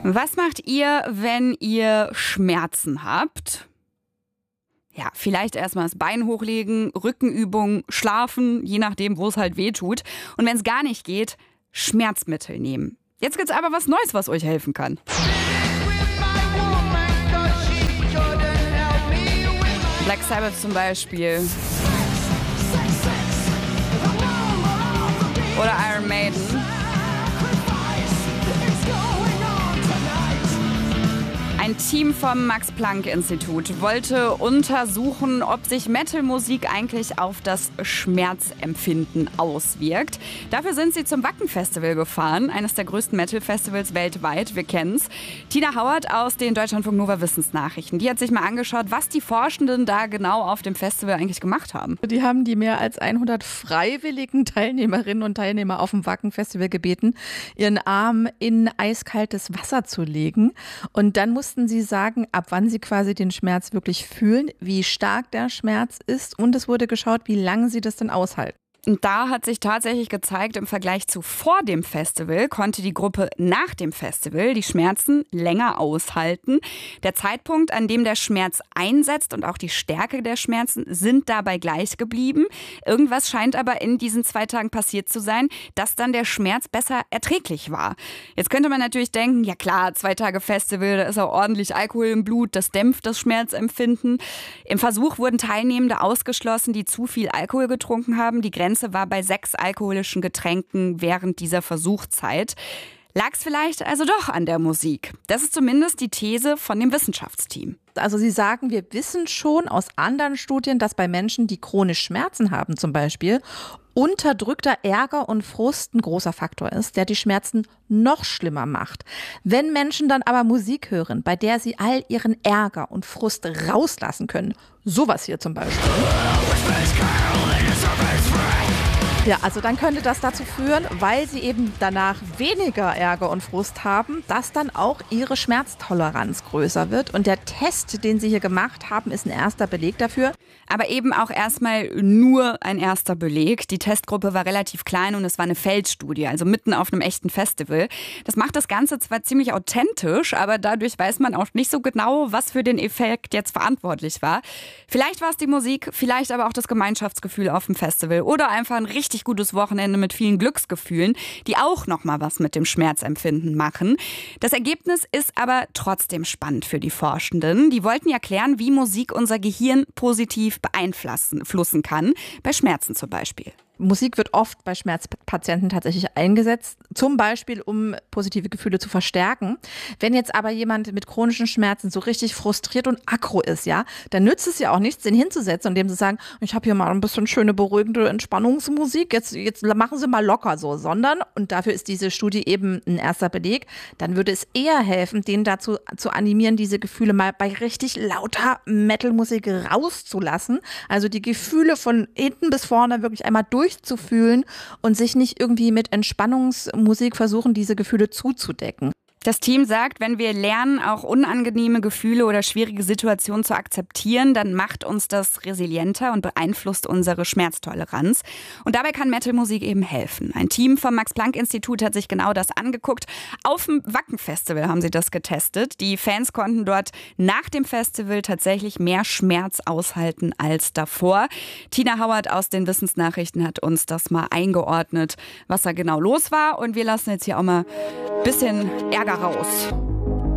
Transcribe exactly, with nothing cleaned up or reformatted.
Was macht ihr, wenn ihr Schmerzen habt? Ja, vielleicht erstmal das Bein hochlegen, Rückenübungen, schlafen, je nachdem, wo es halt weh tut. Und wenn es gar nicht geht, Schmerzmittel nehmen. Jetzt gibt's aber was Neues, was euch helfen kann. Black Sabbath zum Beispiel. Oder Iron Maiden. Ein Team vom Max-Planck-Institut wollte untersuchen, ob sich Metal-Musik eigentlich auf das Schmerzempfinden auswirkt. Dafür sind sie zum Wacken-Festival gefahren, eines der größten Metal-Festivals weltweit, wir kennen's. Tina Hauert aus den Deutschlandfunk Nova Wissensnachrichten, die hat sich mal angeschaut, was die Forschenden da genau auf dem Festival eigentlich gemacht haben. Die haben die mehr als hundert freiwilligen Teilnehmerinnen und Teilnehmer auf dem Wacken-Festival gebeten, ihren Arm in eiskaltes Wasser zu legen. Und dann mussten sie sagen, ab wann sie quasi den Schmerz wirklich fühlen, wie stark der Schmerz ist, und es wurde geschaut, wie lange sie das denn aushalten. Und da hat sich tatsächlich gezeigt, im Vergleich zu vor dem Festival konnte die Gruppe nach dem Festival die Schmerzen länger aushalten. Der Zeitpunkt, an dem der Schmerz einsetzt und auch die Stärke der Schmerzen sind dabei gleich geblieben. Irgendwas scheint aber in diesen zwei Tagen passiert zu sein, dass dann der Schmerz besser erträglich war. Jetzt könnte man natürlich denken, ja klar, zwei Tage Festival, da ist auch ordentlich Alkohol im Blut, das dämpft das Schmerzempfinden. Im Versuch wurden Teilnehmende ausgeschlossen, die zu viel Alkohol getrunken haben. Die Grenze war bei sechs alkoholischen Getränken während dieser Versuchszeit. Lag es vielleicht also doch an der Musik? Das ist zumindest die These von dem Wissenschaftsteam. Also sie sagen, wir wissen schon aus anderen Studien, dass bei Menschen, die chronisch Schmerzen haben zum Beispiel, unterdrückter Ärger und Frust ein großer Faktor ist, der die Schmerzen noch schlimmer macht. Wenn Menschen dann aber Musik hören, bei der sie all ihren Ärger und Frust rauslassen können, sowas hier zum Beispiel. Ja, also dann könnte das dazu führen, weil sie eben danach weniger Ärger und Frust haben, dass dann auch ihre Schmerztoleranz größer wird. Und der Test, den sie hier gemacht haben, ist ein erster Beleg dafür. Aber eben auch erstmal nur ein erster Beleg. Die Testgruppe war relativ klein und es war eine Feldstudie, also mitten auf einem echten Festival. Das macht das Ganze zwar ziemlich authentisch, aber dadurch weiß man auch nicht so genau, was für den Effekt jetzt verantwortlich war. Vielleicht war es die Musik, vielleicht aber auch das Gemeinschaftsgefühl auf dem Festival oder einfach ein richtig gutes Wochenende mit vielen Glücksgefühlen, die auch nochmal was mit dem Schmerzempfinden machen. Das Ergebnis ist aber trotzdem spannend für die Forschenden. Die wollten ja klären, wie Musik unser Gehirn positiv beeinflussen kann, bei Schmerzen zum Beispiel. Musik wird oft bei Schmerzpatienten tatsächlich eingesetzt, zum Beispiel um positive Gefühle zu verstärken. Wenn jetzt aber jemand mit chronischen Schmerzen so richtig frustriert und aggro ist, ja, dann nützt es ja auch nichts, den hinzusetzen und dem zu sagen, ich habe hier mal ein bisschen schöne, beruhigende Entspannungsmusik, jetzt, jetzt machen Sie mal locker so, sondern, und dafür ist diese Studie eben ein erster Beleg, dann würde es eher helfen, den dazu zu animieren, diese Gefühle mal bei richtig lauter Metal-Musik rauszulassen, also die Gefühle von hinten bis vorne wirklich einmal durch durchzufühlen und sich nicht irgendwie mit Entspannungsmusik versuchen, diese Gefühle zuzudecken. Das Team sagt, wenn wir lernen, auch unangenehme Gefühle oder schwierige Situationen zu akzeptieren, dann macht uns das resilienter und beeinflusst unsere Schmerztoleranz. Und dabei kann Metal-Musik eben helfen. Ein Team vom Max-Planck-Institut hat sich genau das angeguckt. Auf dem Wacken-Festival haben sie das getestet. Die Fans konnten dort nach dem Festival tatsächlich mehr Schmerz aushalten als davor. Tina Hauert aus den Wissensnachrichten hat uns das mal eingeordnet, was da genau los war. Und wir lassen jetzt hier auch mal ein bisschen Ärger raus.